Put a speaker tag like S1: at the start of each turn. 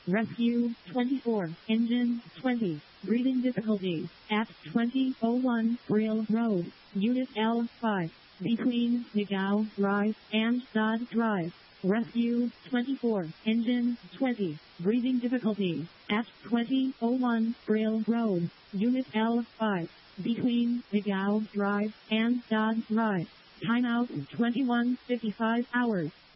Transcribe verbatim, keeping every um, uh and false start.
S1: Rescue twenty-four, engine twenty, breathing difficulties at twenty oh one Brill Road, Unit L five, between Nagao Drive and Dodd Drive. Rescue twenty-four, engine twenty, breathing difficulties at twenty oh one Brill Road, Unit L five, between Nagao Drive and Dodd Drive. Timeout twenty-one fifty-five hours.